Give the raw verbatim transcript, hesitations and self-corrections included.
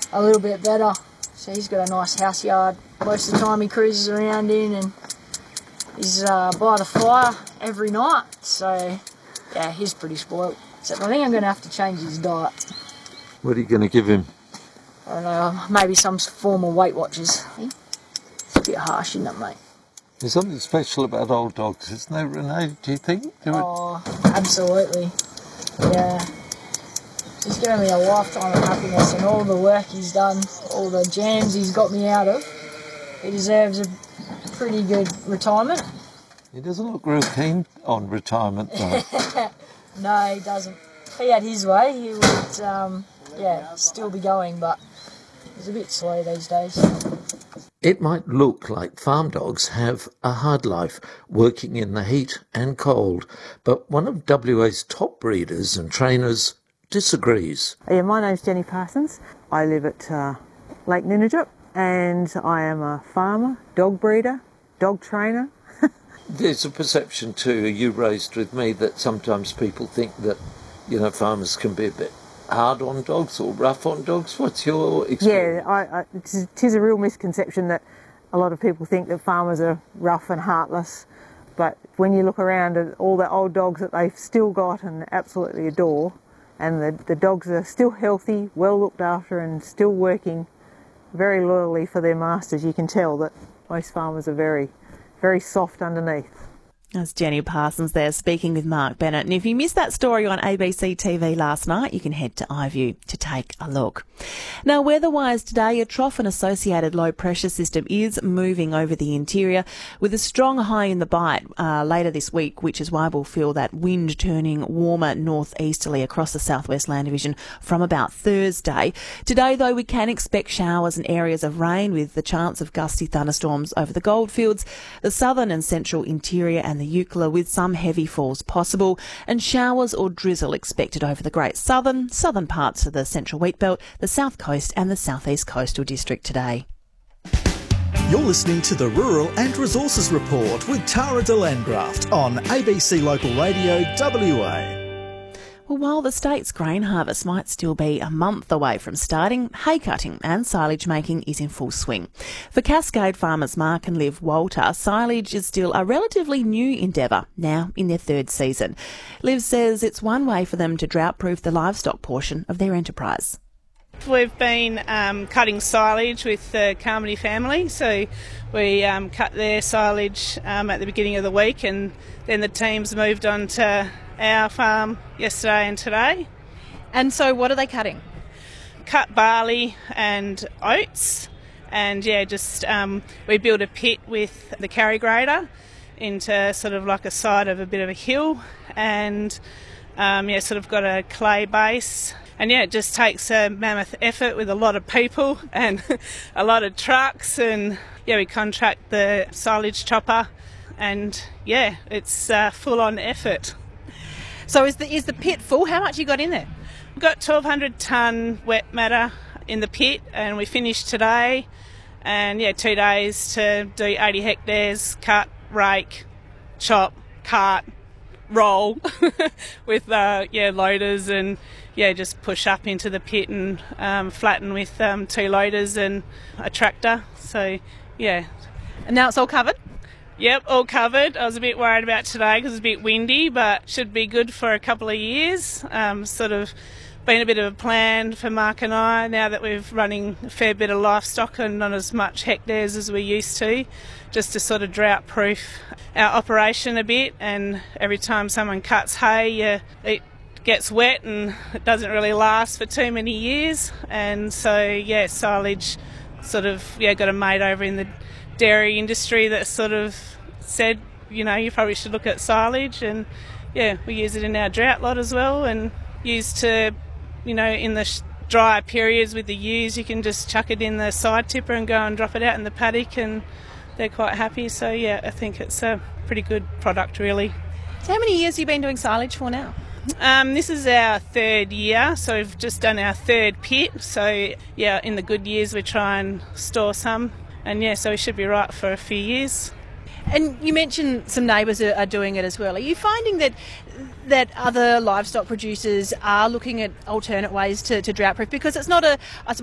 a little bit better. So he's got a nice house yard. Most of the time he cruises around in, and he's uh, by the fire every night. So yeah, he's pretty spoilt. So I think I'm going to have to change his diet. What are you going to give him? I don't know, maybe some form of Weight Watchers. It's a bit harsh, isn't it, mate? There's something special about old dogs, isn't there, Renee, do you think? Do oh, absolutely. Yeah. He's given me a lifetime of happiness, and all the work he's done, all the jams he's got me out of, he deserves a pretty good retirement. He doesn't look real keen on retirement, though. No, he doesn't. If he had his way, he would, um, yeah, still be going, but he's a bit slow these days. It might look like farm dogs have a hard life, working in the heat and cold, but one of W A's top breeders and trainers disagrees. Yeah, my name's Jenny Parsons. I live at uh, Lake Ninijip, and I am a farmer, dog breeder, dog trainer. There's a perception too, you raised with me, that sometimes people think that, you know, farmers can be a bit hard on dogs or rough on dogs. What's your experience? Yeah, I, I, it is a real misconception that a lot of people think that farmers are rough and heartless, but when you look around at all the old dogs that they've still got and absolutely adore, and the, the dogs are still healthy, well looked after, and still working very loyally for their masters, you can tell that most farmers are very, very soft underneath. That's Jenny Parsons there speaking with Mark Bennett. And if you missed that story on A B C T V last night, you can head to iView to take a look. Now, weather-wise today, a trough and associated low-pressure system is moving over the interior with a strong high in the bite uh, later this week, which is why we'll feel that wind turning warmer northeasterly across the southwest land division from about Thursday. Today, though, we can expect showers and areas of rain with the chance of gusty thunderstorms over the goldfields, the southern and central interior and the Eucla, with some heavy falls possible, and showers or drizzle expected over the Great Southern, southern parts of the Central Wheatbelt, the South Coast and the Southeast Coastal District today. You're listening to the Rural and Resources Report with Tara de Landgraft on A B C Local Radio W A. Well, while the state's grain harvest might still be a month away from starting, hay cutting and silage making is in full swing. For Cascade farmers Mark and Liv Walter, silage is still a relatively new endeavour, now in their third season. Liv says it's one way for them to drought-proof the livestock portion of their enterprise. We've been um, cutting silage with the Carmody family, so we um, cut their silage um, at the beginning of the week, and then the teams moved on to our farm yesterday and today. And so what are they cutting? Cut barley and oats, and yeah, just um, we built a pit with the carry grader into sort of like a side of a bit of a hill, and um, yeah, sort of got a clay base. And yeah, it just takes a mammoth effort with a lot of people and a lot of trucks, and yeah, we contract the silage chopper, and yeah, it's uh, full on effort. So is the is the pit full? How much you got in there? We've got twelve hundred tonne wet matter in the pit, and we finished today, and yeah, two days to do eighty hectares, cut, rake, chop, cart, roll with uh, yeah loaders, and yeah, just push up into the pit and um, flatten with um, two loaders and a tractor. So yeah. And now it's all covered? Yep, all covered. I was a bit worried about today because it's a bit windy, but should be good for a couple of years. Um, sort of been a bit of a plan for Mark and I now that we're running a fair bit of livestock and not as much hectares as we used to, just to sort of drought proof our operation a bit. And every time someone cuts hay, uh, it gets wet and it doesn't really last for too many years. And so yeah, silage sort of yeah got a mate over in the dairy industry that sort of said, you know, you probably should look at silage, and yeah, we use it in our drought lot as well, and used to, you know, in the sh- dry periods with the ewes, you can just chuck it in the side tipper and go and drop it out in the paddock, and they're quite happy. So yeah, I think it's a pretty good product really. So how many years have you been doing silage for now? Um, this is our third year, so we've just done our third pit. So yeah, in the good years we try and store some, and yeah, so we should be right for a few years. And you mentioned some neighbours are, are doing it as well. Are you finding that that other livestock producers are looking at alternate ways to, to drought proof? Because it's not a, I suppose,